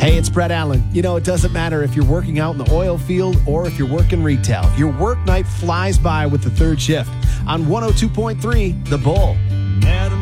Hey, it's Brett Allen. You know, it doesn't matter if you're working out in the oil field or if you're working retail. Your work night flies by with the third shift on 102.3 The Bull.